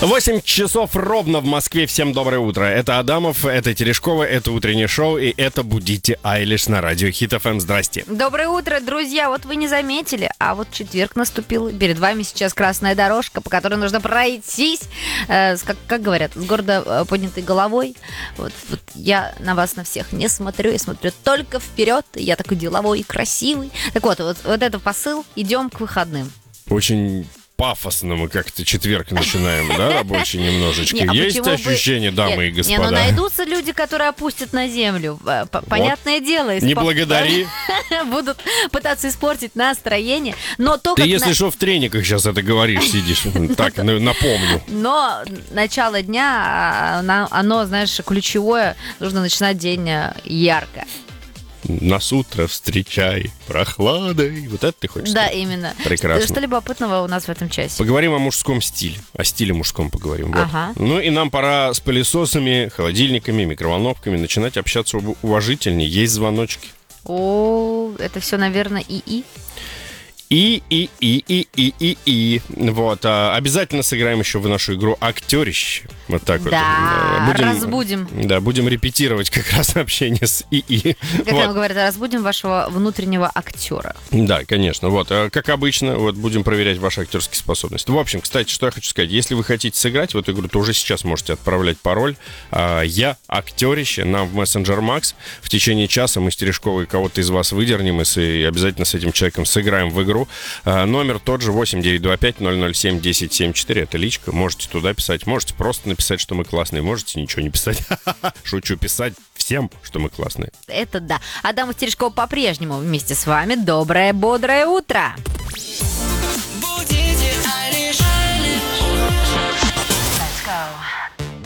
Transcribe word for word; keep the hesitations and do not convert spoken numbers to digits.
восемь часов ровно в Москве. Всем доброе утро. Это Адамов, это Терешкова, это утреннее шоу, и это «Будите Айлиш» на радио Хит эф эм. Здрасте. Доброе утро, друзья. Вот вы не заметили, а вот четверг наступил. Перед вами сейчас красная дорожка, по которой нужно пройтись, э, с, как, как говорят, с гордо поднятой головой. Вот, вот я на вас на всех не смотрю, я смотрю только вперед. Я такой деловой и красивый. Так вот, вот, вот это посыл. Идем к выходным. Очень... пафосно мы как-то четверг начинаем, да, рабочий немножечко. Не, а Есть ощущение, бы... дамы Нет, и господа? Не, ну найдутся люди, которые опустят на землю. Понятное вот. дело. Не благодари. Будут пытаться испортить настроение. Но только Ты, если на... что, в трениках сейчас это говоришь, сидишь. Так, напомню. Но начало дня, оно, знаешь, ключевое. Нужно начинать день ярко. Нас утро встречай прохладой. Вот это ты хочешь Да, сказать? Именно. Прекрасно. Что, что любопытного у нас в этом часе? Поговорим о мужском стиле. О стиле мужском поговорим. Вот. Ага. Ну и нам пора с пылесосами, холодильниками, микроволновками начинать общаться уважительнее. Есть звоночки. О, это все, наверное, и-и. И, и, и, и, и, и, и. Вот. А, обязательно сыграем еще в нашу игру «Актерище». Вот так да, вот. Будем, разбудим. Да, будем репетировать как раз общение с ИИ. Как вот. нам говорят, разбудим вашего внутреннего актера. Да, конечно. Вот. Как обычно, вот будем проверять ваши актерские способности. В общем, кстати, что я хочу сказать. Если вы хотите сыграть в эту игру, то уже сейчас можете отправлять пароль «Я актерище» нам в мессенджер Макс. В течение часа мы с Терешковой кого-то из вас выдернем и обязательно с этим человеком сыграем в игру. Номер тот же восемь девятьсот двадцать пять ноль ноль семь десять семьдесят четыре. Это личка. Можете туда писать. Можете просто написать, что мы классные. Можете ничего не писать. Шучу, писать всем, что мы классные. Это да. Адам Терешкова по-прежнему вместе с вами. Доброе, бодрое утро. Будите